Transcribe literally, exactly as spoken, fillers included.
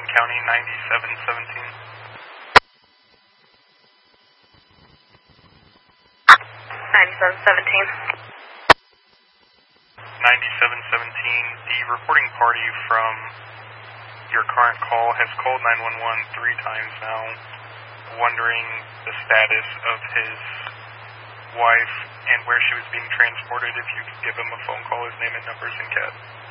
Oakland County, ninety-seven seventeen. ninety-seven seventeen. ninety-seven seventeen, the reporting party from your current call has called nine one one three times now, wondering the status of his wife and where she was being transported. If you could give him a phone call, his name and numbers and C A D.